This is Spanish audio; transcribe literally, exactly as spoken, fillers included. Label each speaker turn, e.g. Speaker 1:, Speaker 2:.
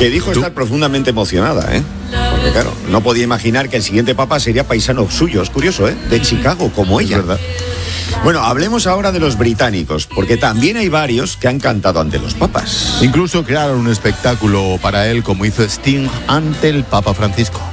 Speaker 1: Que dijo estar profundamente emocionada, ¿eh? Porque claro, no podía imaginar que el siguiente papa sería paisano suyo. Es curioso, ¿eh? De Chicago, como ella.
Speaker 2: Es verdad.
Speaker 1: Bueno, hablemos ahora de los británicos, porque también hay varios que han cantado ante los papas.
Speaker 2: Incluso crearon un espectáculo para él, como hizo Sting ante el Papa Francisco.